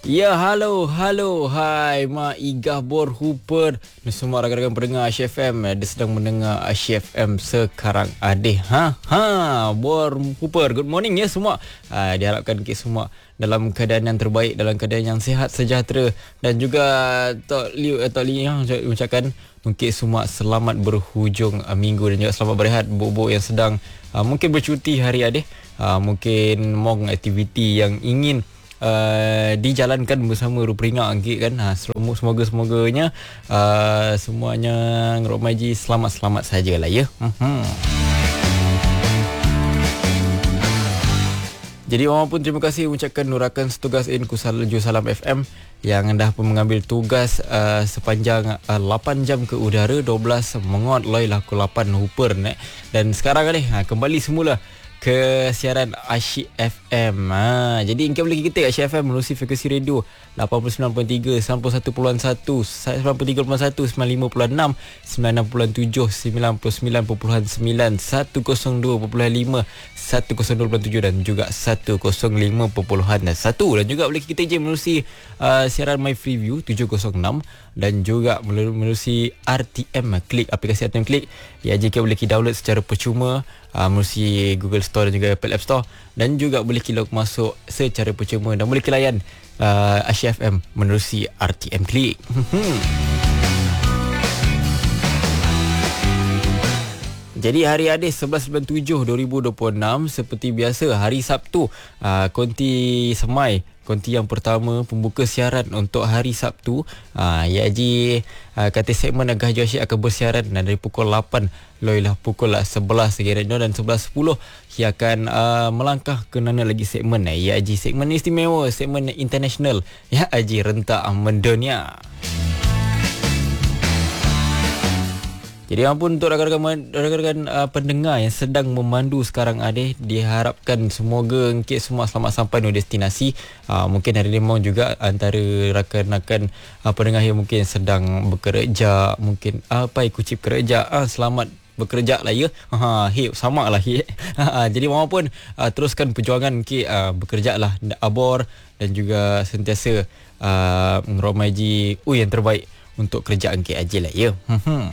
Ya, halo, hai, Mak Igah Bor Hooper dan semua rakan-rakan pendengar Asyik FM. Dia sedang mendengar Asyik FM sekarang adik. Bor Hooper, good morning ya semua. Diharapkan kita semua dalam keadaan yang terbaik, dalam keadaan yang sihat, sejahtera. Dan juga Tok Li ucapkan mungkin semua selamat berhujung minggu dan juga selamat berehat bobok yang sedang mungkin bercuti hari adik. Mungkin mong aktiviti yang ingin dijalankan bersama Ruperinga Angkit kan. Semoga-semoganya semuanya ngeromaji selamat-selamat sajalah ya. Jadi Mama pun terima kasih ucapkan nurakan setugas Kusalju Salam FM yang dah pun mengambil tugas sepanjang 8 jam ke udara, 12 mengot loi laku 8 Hooper dan sekarang ni kembali semula ke siaran Asyik FM. Jadi ingin boleh kita Asyik FM melalui frekuensi radio 89.3, 91.1, 93.1, 95.6, 96.7, 99.9, 102.5, 102.7 dan juga 105.1. Dan juga boleh kita je melalui siaran My Freeview 706 dan juga melalui RTM Klik, aplikasi RTM Klik yang jika boleh kita download secara percuma melalui Google Store dan juga Apple App Store, dan juga boleh kita masuk secara percuma dan boleh kita layan Asyik FM menerusi RTM Klik. Jadi hari Adis 11/7/2026 seperti biasa hari Sabtu, konti semai, konti yang pertama pembuka siaran untuk hari Sabtu. Ya Haji kata segmen Agah Joshik akan bersiaran dari pukul 8 loilah pukul 11 sekitarnya, dan 11.10 ia akan melangkah ke mana lagi segmen Ya Haji, segmen istimewa, segmen international Ya Haji rentak mendunia. Jadi ampun untuk rakan-rakan pendengar yang sedang memandu sekarang diharapkan semoga engkit semua selamat sampai di destinasi. Mungkin hari ni mau juga antara rakan-rakan pendengar yang mungkin sedang bekerja, mungkin kucip kerja, selamat bekerja lah ya. Sama lah ya. Jadi mama pun teruskan perjuangan engkit, bekerja lah abor dan juga sentiasa ngeromaji yang terbaik untuk kerjaan engkit aja lah ya.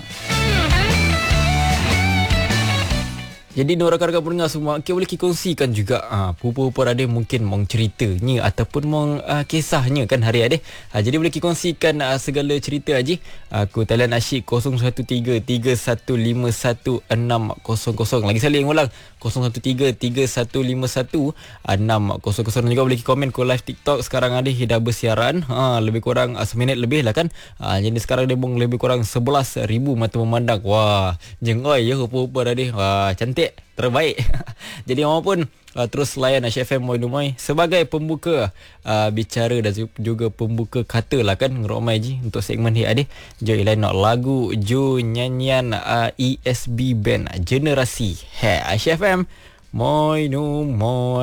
Jadi rakan-rakan pendengar semua, kita boleh kongsikan juga pupu-pupu ada mungkin mau ceritanya ataupun mau kisahnya kan hari ada. Jadi boleh kongsikan segala cerita aja. Aku talian Asyik 0133151600. Lagi sekali yang ulang 0133151600. Dan juga boleh komen ke live TikTok sekarang ada dah bersiaran. Lebih kurang seminit lebih lah kan. Jadi sekarang dia lebih kurang 11,000 mata memandang. Wah, jengoi ya pupu-pupu ada. Wah, cantik, terbaik. Jadi orang pun terus layan Asyik FM Moy sebagai pembuka bicara dan juga pembuka kata lah kan. Ngeromai je untuk segmen ni ada. Jo ilain nak lagu Jo nyanyian ESB Band Generasi. Asyik FM Moy.